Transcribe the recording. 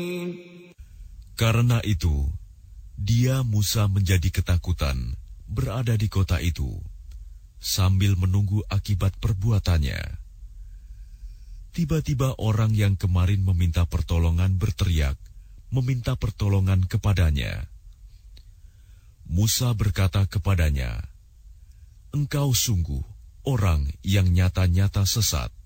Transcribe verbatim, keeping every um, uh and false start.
Karena itu, dia Musa menjadi ketakutan berada di kota itu, sambil menunggu akibat perbuatannya. Tiba-tiba orang yang kemarin meminta pertolongan berteriak, meminta pertolongan kepadanya. Musa berkata kepadanya, "Engkau sungguh orang yang nyata-nyata sesat."